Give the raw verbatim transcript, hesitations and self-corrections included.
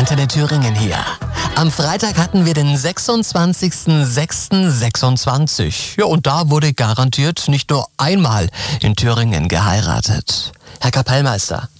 Antenne Thüringen hier. Am Freitag hatten wir den sechsundzwanzigsten sechsten sechsundzwanzig. Ja, und da wurde garantiert nicht nur einmal in Thüringen geheiratet. Herr Kapellmeister,